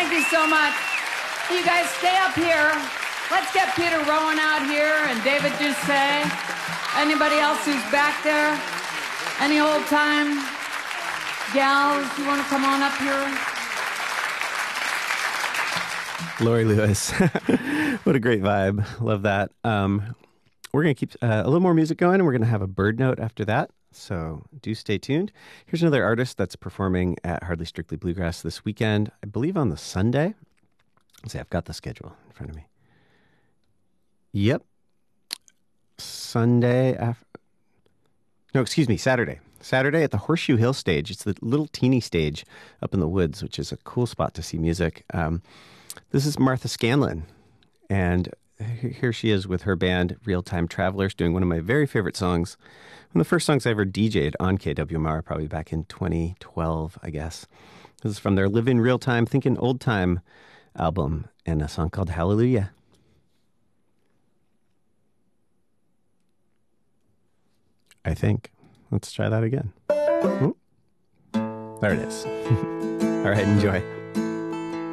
Thank you so much. You guys stay up here. Let's get Peter Rowan out here and David Doucet. Anybody else who's back there? Any old time gals, you want to come on up here? Lori Lewis. What a great vibe. Love that. We're going to keep a little more music going, and we're going to have a bird note after that. So do stay tuned. Here's another artist that's performing at Hardly Strictly Bluegrass this weekend, I believe on the Sunday. Let's see, I've got the schedule in front of me. Yep. Saturday. Saturday at the Horseshoe Hill stage. It's the little teeny stage up in the woods, which is a cool spot to see music. This is Martha Scanlon, and here she is with her band, Real Time Travelers, doing one of my very favorite songs. One of the first songs I ever DJ'd on KWMR, probably back in 2012, I guess. This is from their Live in Real Time, Thinking Old Time album, and a song called Hallelujah. I think. Let's try that again. Ooh. There it is. All right, enjoy.